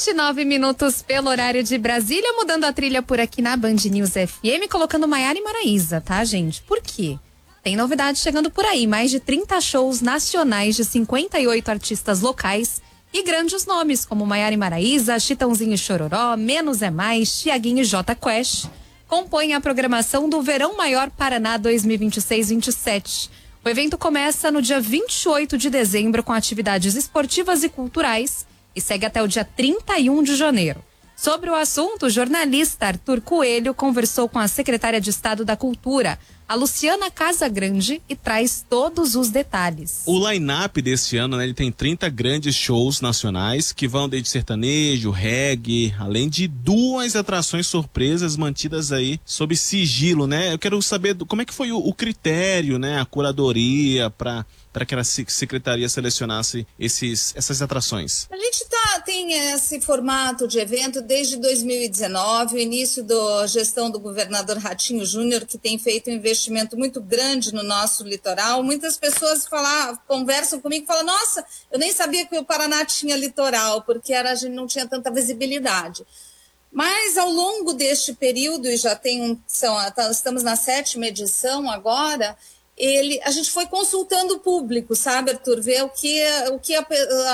29 minutos pelo horário de Brasília, mudando a trilha por aqui na Band News FM, colocando Maiara e Maraíza, tá, gente? Por quê? Tem novidade chegando por aí, mais de 30 shows nacionais de 58 artistas locais e grandes nomes como Maiara e Maraíza, Chitãozinho e Chororó, Menos é Mais, Thiaguinho e Jota Quest, compõem a programação do Verão Maior Paraná 2026-27. O evento começa no dia 28 de dezembro com atividades esportivas e culturais e segue até o dia 31 de janeiro. Sobre o assunto, o jornalista Arthur Coelho conversou com a secretária de Estado da Cultura, a Luciana Casagrande, e traz todos os detalhes. O line-up deste ano, né, ele tem 30 grandes shows nacionais que vão desde sertanejo, reggae, além de 2 atrações surpresas mantidas aí sob sigilo, né? Eu quero saber como é que foi o critério, né, a curadoria para que a secretaria selecionasse essas atrações. A gente tem esse formato de evento desde 2019, o início da gestão do governador Ratinho Júnior, que tem feito um investimento muito grande no nosso litoral. Muitas pessoas conversam comigo e falam: nossa, eu nem sabia que o Paraná tinha litoral, porque a gente não tinha tanta visibilidade. Mas ao longo deste período, e já estamos na 7ª edição agora, a gente foi consultando o público, sabe, Arthur? Ver o que